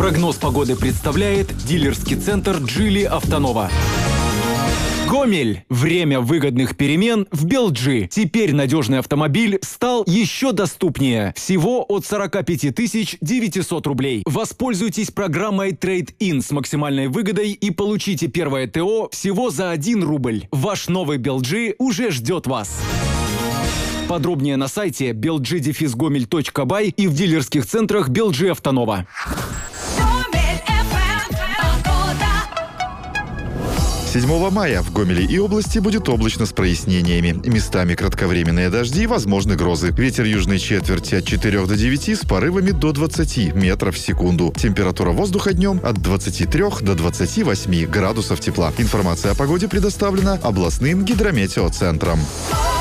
Прогноз погоды представляет дилерский центр «Джили Автонова». Гомель. Время выгодных перемен в Белджи. Теперь надежный автомобиль стал еще доступнее. Всего от 45 900 рублей. Воспользуйтесь программой Trade-in с максимальной выгодой и получите первое ТО всего за 1 рубль. Ваш новый Белджи уже ждет вас. Подробнее на сайте belgi-gomel.by и в дилерских центрах Белджи Автонова. 7 мая в Гомеле и области будет облачно с прояснениями. Местами кратковременные дожди, возможны грозы. Ветер южной четверти от 4 до 9 с порывами до 20 метров в секунду. Температура воздуха днем от 23 до 28 градусов тепла. Информация о погоде предоставлена областным гидрометеоцентром.